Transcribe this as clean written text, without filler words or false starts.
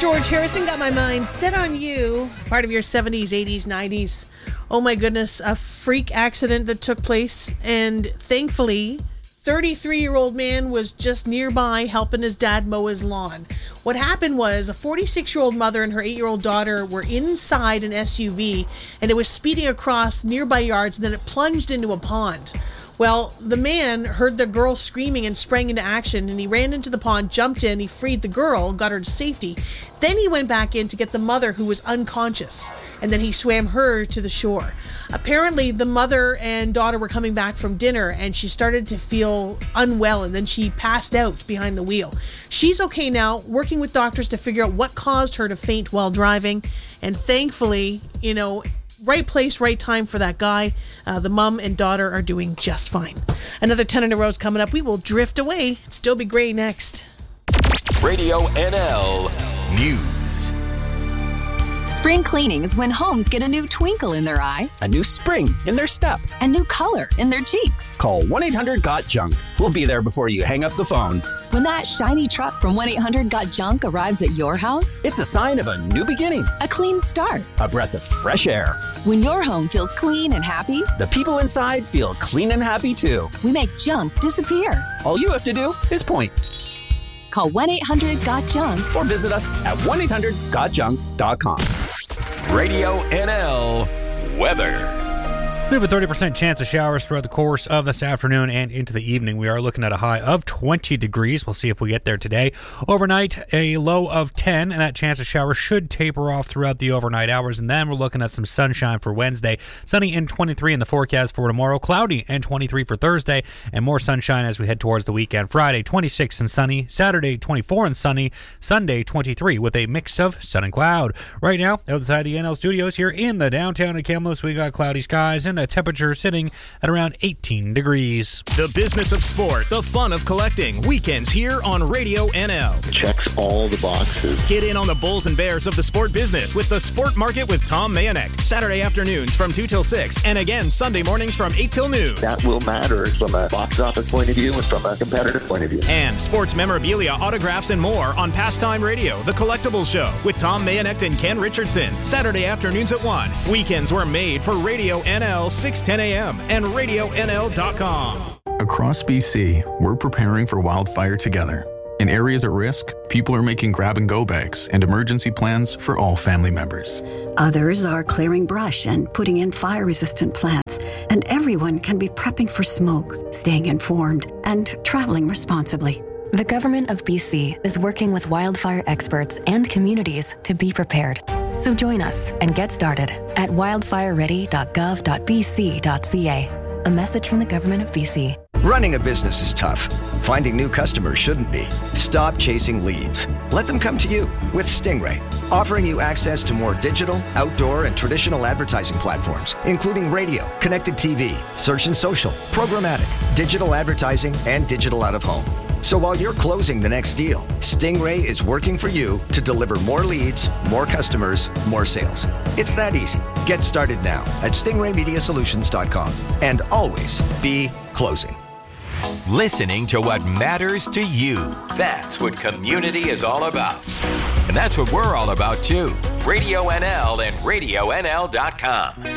George Harrison, Got My Mind Set on You, part of your 70s, 80s, 90s. Oh my goodness, a freak accident that took place, and thankfully, 33-year-old man was just nearby helping his dad mow his lawn. What happened was a 46-year-old mother and her 8-year-old daughter were inside an SUV, and it was speeding across nearby yards, and then it plunged into a pond. Well, the man heard the girl screaming and sprang into action, and he ran into the pond, jumped in, he freed the girl, got her to safety. Then he went back in to get the mother, who was unconscious, and then he swam her to the shore. Apparently, the mother and daughter were coming back from dinner, and she started to feel unwell, and then she passed out behind the wheel. She's okay now, working with doctors to figure out what caused her to faint while driving, and thankfully, right place, right time for that guy. The mom and daughter are doing just fine. Another 10 in a row is coming up. We will drift away. Still be gray next. Radio NL News. Spring cleaning is when homes get a new twinkle in their eye, a new spring in their step, a new color in their cheeks. Call 1-800-GOT-JUNK. We'll be there before you hang up the phone. When that shiny truck from 1-800-GOT-JUNK arrives at your house, it's a sign of a new beginning, a clean start, a breath of fresh air. When your home feels clean and happy, the people inside feel clean and happy too. We make junk disappear. All you have to do is point. Call 1-800-GOT-JUNK or visit us at 1-800-GOTJUNK.com. Radio NL Weather. We have a 30% chance of showers throughout the course of this afternoon and into the evening. We are looking at a high of 20 degrees. We'll see if we get there today. Overnight, a low of 10, and that chance of showers should taper off throughout the overnight hours. And then we're looking at some sunshine for Wednesday. Sunny and 23 in the forecast for tomorrow. Cloudy and 23 for Thursday. And more sunshine as we head towards the weekend. Friday, 26 and sunny. Saturday, 24 and sunny. Sunday, 23 with a mix of sun and cloud. Right now, outside the NL studios here in the downtown of Kamloops, we got cloudy skies and the temperature sitting at around 18 degrees. The business of sport, the fun of collecting. Weekends here on Radio NL. Checks all the boxes. Get in on the bulls and bears of the sport business with the Sport Market with Tom Mayanek. Saturday afternoons from 2 till 6, and again Sunday mornings from 8 till noon. That will matter from a box office point of view and from a competitive point of view. And sports memorabilia, autographs, and more on Pastime Radio, The Collectibles Show with Tom Mayanek and Ken Richardson. Saturday afternoons at 1. Weekends were made for Radio NL 610 a.m. and RadioNL.com. Across BC, we're preparing for wildfire together. In areas at risk, people are making grab-and-go bags and emergency plans for all family members. Others are clearing brush and putting in fire-resistant plants. And everyone can be prepping for smoke, staying informed, and traveling responsibly. The Government of BC is working with wildfire experts and communities to be prepared. So join us and get started at wildfireready.gov.bc.ca. A message from the Government of BC. Running a business is tough. Finding new customers shouldn't be. Stop chasing leads. Let them come to you with Stingray, offering you access to more digital, outdoor, and traditional advertising platforms, including radio, connected TV, search and social, programmatic, digital advertising, and digital out-of-home. So while you're closing the next deal, Stingray is working for you to deliver more leads, more customers, more sales. It's that easy. Get started now at stingraymediasolutions.com and always be closing. Listening to what matters to you. That's what community is all about. And that's what we're all about too. Radio NL and RadioNL.com.